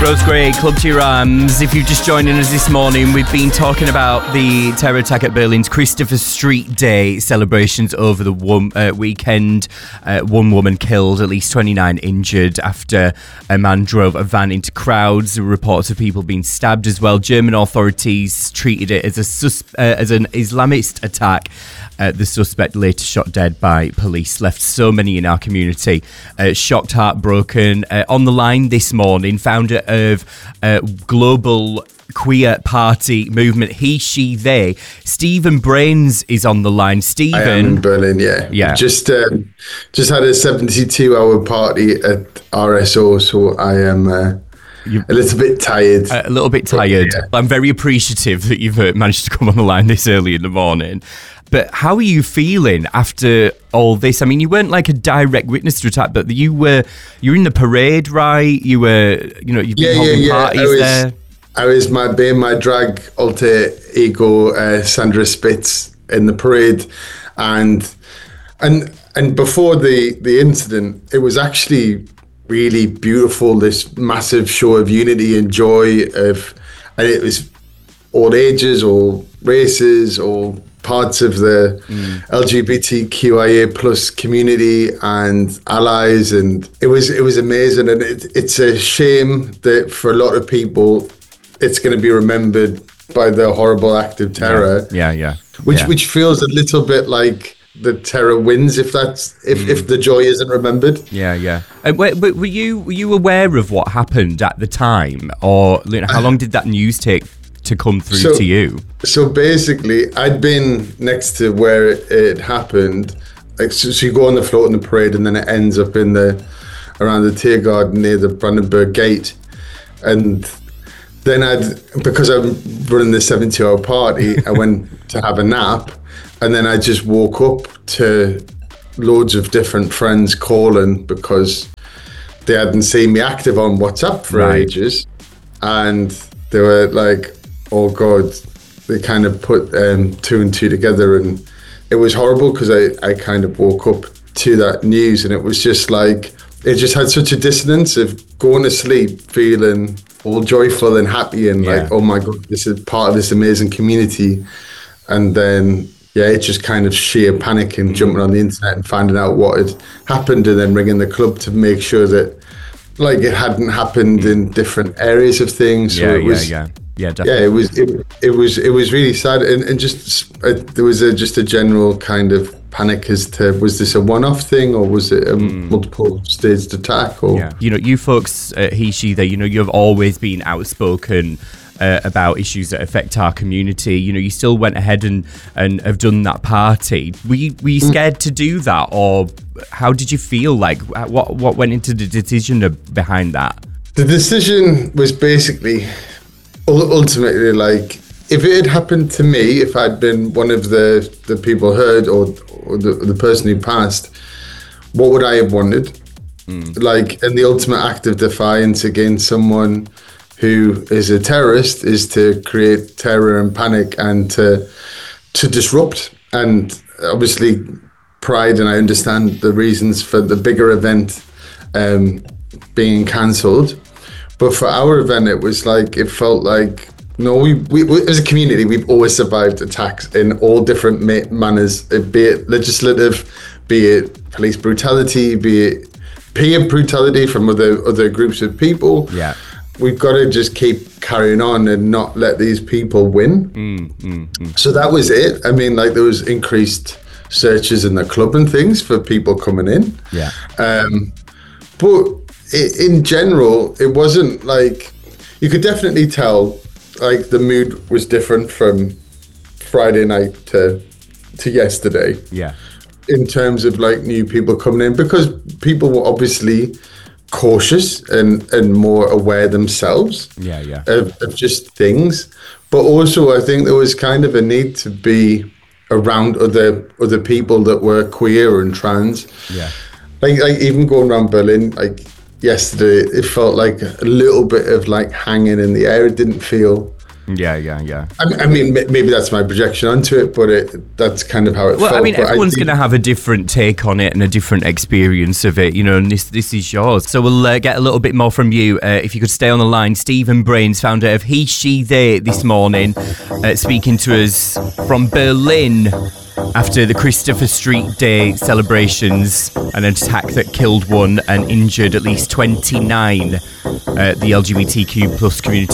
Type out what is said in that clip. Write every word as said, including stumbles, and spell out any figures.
Rose Gray, Club to Your Arms. If you're just joining us this morning, we've been talking about the terror attack at Berlin's Christopher Street Day celebrations over the one, uh, weekend. Uh, one woman killed, at least twenty-nine injured after a man drove a van into crowds. There were reports of people being stabbed as well. German authorities treated it as a sus- uh, as an Islamist attack. Uh, the suspect later shot dead by police. Left so many in our community uh, shocked, heartbroken. Uh, on the line this morning, founder of uh, Global Queer Party Movement, He, She, They, Stephen Brains is on the line. Stephen, I am in Berlin, yeah. Yeah. Just um, just had a seventy-two hour party at R S O, so I am uh, a little bit tired. A little bit tired. Yeah. I'm very appreciative that you've uh, managed to come on the line this early in the morning. But how are you feeling after all this? I mean, you weren't like a direct witness to attack, but you were you were in the parade, right? You were, you know, you've been yeah, holding yeah, yeah. parties I was, there. I was my being my drag alter ego, uh, Sandra Spitz, in the parade, and and and before the the incident, it was actually really beautiful. This massive show of unity and joy of, and it was all ages, all races, all parts of the mm. L G B T Q I A plus community and allies, and it was it was amazing. And it, it's a shame that for a lot of people it's going to be remembered by the horrible act of terror. Yeah, yeah, yeah. Which yeah. which feels a little bit like the terror wins if that's if, mm. if the joy isn't remembered. Yeah, yeah. Uh, were, were you were you aware of what happened at the time, or you know, how long did that news take to come through so, to you? So basically, I'd been next to where it, it happened. Like, so, so you go on the float in the parade, and then it ends up in the around the Tiergarten near the Brandenburg Gate. And then I'd, because I'm running the seventy hour party, I went to have a nap, and then I just woke up to loads of different friends calling because they hadn't seen me active on WhatsApp for right. ages, and they were like, oh God, they kind of put um, two and two together, and it was horrible because I, I kind of woke up to that news, and it was just like, it just had such a dissonance of going to sleep feeling all joyful and happy and yeah. like, oh my God, this is part of this amazing community. And then, yeah, it's just kind of sheer panic and jumping on the internet and finding out what had happened, and then ringing the club to make sure that like it hadn't happened in different areas of things. So yeah, it was, yeah, yeah. Yeah, definitely. Yeah, it was it, it was it was really sad, and, and just uh, there was a, just a general kind of panic as to, was this a one-off thing, or was it a mm. multiple staged attack? Or yeah. You know, you folks, uh, he, she, they, you know, you've always been outspoken uh, about issues that affect our community. You know, you still went ahead and, and have done that party. Were you, were you scared mm. to do that, or how did you feel? Like, what what went into the decision of, behind that? The decision was basically, ultimately, like, if it had happened to me, if I'd been one of the, the people heard, or, or the, the person who passed, what would I have wanted? Mm. Like, and the ultimate act of defiance against someone who is a terrorist is to create terror and panic and to to disrupt. And obviously, Pride, and I understand the reasons for the bigger event um, being cancelled. But for our event, it was like, it felt like, no, we, we, we as a community, we've always survived attacks in all different ma- manners, be it legislative, be it police brutality, be it peer brutality from other other groups of people. Yeah. We've got to just keep carrying on and not let these people win. Mm, mm, mm. So that was it. I mean, like, there was increased searches in the club and things for people coming in. Yeah. Um, but in general, it wasn't like, you could definitely tell like the mood was different from Friday night to to yesterday. Yeah. In terms of like new people coming in, because people were obviously cautious and, and more aware themselves. Yeah, yeah. Of, of just things. But also I think there was kind of a need to be around other other people that were queer and trans. Yeah. Like like even going around Berlin, like yesterday, it felt like a little bit of like hanging in the air. It didn't feel Yeah, yeah, yeah. I, I mean, maybe that's my projection onto it, but it, that's kind of how it well, felt. I mean, But everyone's think- going to have a different take on it and a different experience of it, you know, and this this is yours. So we'll uh, get a little bit more from you. Uh, if you could stay on the line, Stephen Brains, founder of He, She, They, this morning, uh, speaking to us from Berlin after the Christopher Street Day celebrations, an attack that killed one and injured at least twenty-nine. Uh, the L G B T Q plus community